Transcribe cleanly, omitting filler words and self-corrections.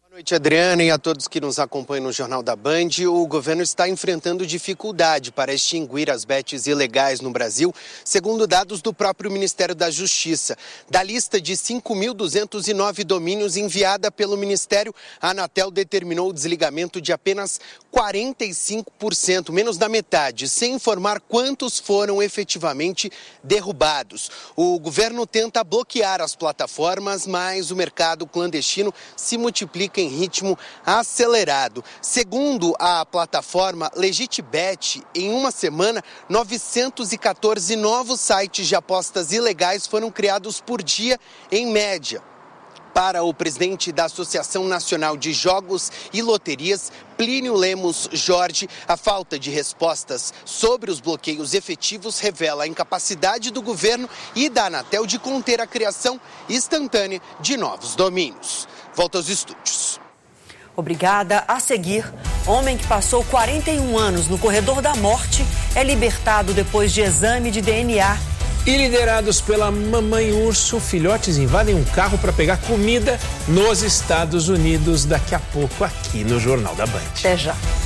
Boa noite, Adriana, e a todos que nos acompanham no Jornal da Band. O governo está enfrentando dificuldade para extinguir as bets ilegais no Brasil, segundo dados do próprio Ministério da Justiça. Da lista de 5.209 domínios enviada pelo Ministério, a Anatel determinou o desligamento de apenas 45%, menos da metade, sem informar quantos foram efetivamente derrubados. O governo tenta bloquear as plataformas, mas o mercado clandestino se multiplica em ritmo acelerado. Segundo a plataforma Legitbet, em uma semana, 914 novos sites de apostas ilegais foram criados por dia, em média. Para o presidente da Associação Nacional de Jogos e Loterias, Plínio Lemos Jorge, a falta de respostas sobre os bloqueios efetivos revela a incapacidade do governo e da Anatel de conter a criação instantânea de novos domínios. Volta aos estúdios. Obrigada. A seguir, homem que passou 41 anos no corredor da morte é libertado depois de exame de DNA. E liderados pela mamãe urso, filhotes invadem um carro para pegar comida nos Estados Unidos. Daqui a pouco aqui no Jornal da Band. Até já.